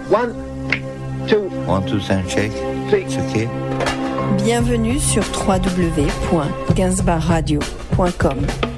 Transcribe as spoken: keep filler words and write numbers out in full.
One, two. One, two, three, check. Six. It's okay. Bienvenue sur w w w point gainsbourg radio point com.